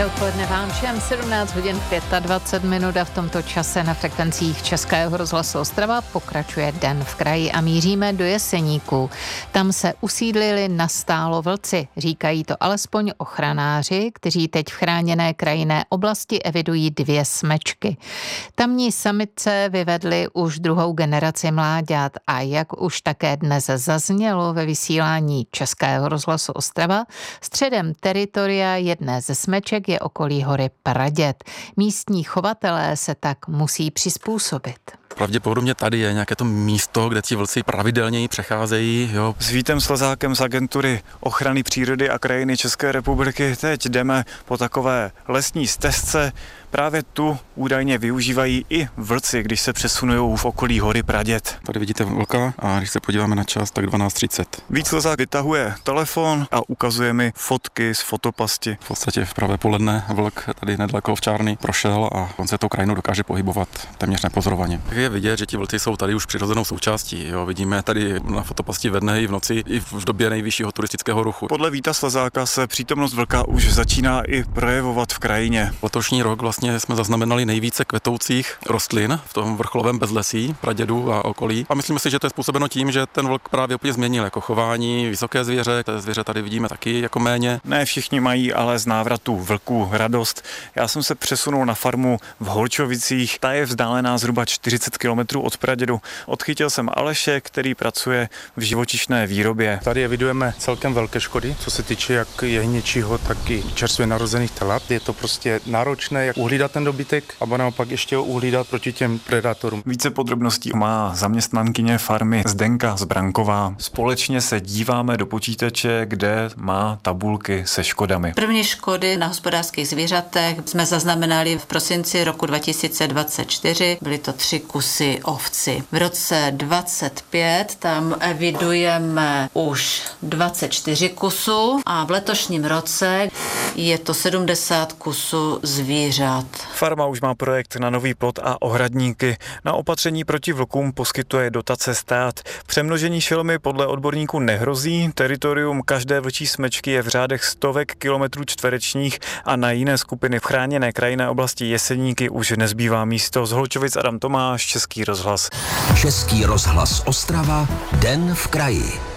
Hezké odpoledne vám všem, 17 hodin 25 minut a v tomto čase na frekvencích Českého rozhlasu Ostrava pokračuje Den v kraji a míříme do Jeseníků. Tam se usídlili nastálo vlci, říkají to alespoň ochranáři, kteří teď v chráněné krajinné oblasti evidují 2 smečky. Tamní samice vyvedly už druhou generaci mláďat a jak už také dnes zaznělo ve vysílání Českého rozhlasu Ostrava, středem teritoria jedné ze smeček je okolí hory Praděd. Místní chovatelé se tak musí přizpůsobit. Pravděpodobně tady je nějaké to místo, kde ti vlci pravidelněji přecházejí. Jo. S Vítem Slezákem z agentury ochrany přírody a krajiny České republiky teď jdeme po takové lesní stezce. Právě tu údajně využívají i vlci, když se přesunují v okolí hory Praděd. Tady vidíte vlka a když se podíváme na čas, tak 12:30. Vít Slezák vytahuje telefon a ukazuje mi fotky z fotopasti. V podstatě v pravé poledne vlk tady nedaleko Ovčárny prošel a on se tou krajinou dokáže pohybovat téměř nepozorovaně. Je vidět, že ti vlci jsou tady už přirozenou součástí. Jo. Vidíme tady na fotopasti ve dne i v noci, i v době nejvyššího turistického ruchu. Podle Víta Slezáka se přítomnost vlka už začíná i projevovat v krajině. Letošní rok vlastně jsme zaznamenali nejvíce kvetoucích rostlin v tom vrcholovém bezlesí Pradědu a okolí. A myslíme si, že to je způsobeno tím, že ten vlk právě úplně změnil jako chování, vysoké zvěře. Té zvěře tady vidíme taky jako méně. Ne všichni mají ale z návratu vlků radost. Já jsem se přesunul na farmu v Holčovicích. Ta je vzdálená zhruba 40 kilometrů od Pradědu. Odchytil jsem Aleše, který pracuje v živočišné výrobě. Tady evidujeme celkem velké škody, co se týče jak jehněčího, tak i čerstvě narozených telat. Je to prostě náročné, jak uhlídat ten dobytek a naopak ještě ho uhlídat proti těm predátorům. Více podrobností má zaměstnankyně farmy Zdenka Zbranková. Společně se díváme do počítače, kde má tabulky se škodami. První škody na hospodářských zvířatech jsme zaznamenali v prosinci roku 2024. Byly to 3 kusy ovci. V roce 2025 tam evidujeme už 24 kusů a v letošním roce je to 70 kusů zvířat. Farma už má projekt na nový plot a ohradníky. Na opatření proti vlkům poskytuje dotace stát. Přemnožení šelmy podle odborníků nehrozí. Teritorium každé vlčí smečky je v řádech stovek kilometrů čtverečních a na jiné skupiny v chráněné krajinné oblasti Jeseníky už nezbývá místo. Z Holčovic Adam Tomáš, Český rozhlas. Český rozhlas Ostrava, Den v kraji.